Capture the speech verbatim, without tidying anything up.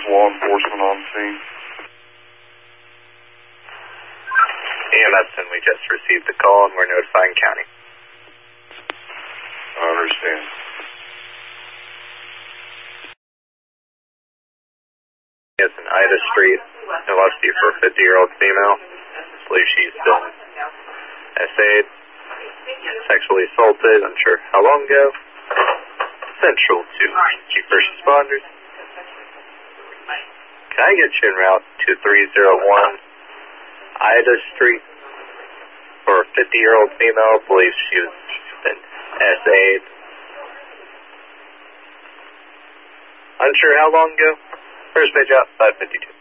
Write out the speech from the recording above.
law enforcement on scene. E M S, and we just received the call and we're notifying county. I understand. It's in Ida Street, Milwaukee, for a fifty-year-old female. I believe she's been S A'd, sexually assaulted, unsure how long ago. Central to chief first responders. Can I get you en route to three oh one Ida Street for a fifty-year-old female? I believe she was been S A'd. Unsure how long ago. First page out, five fifty-two.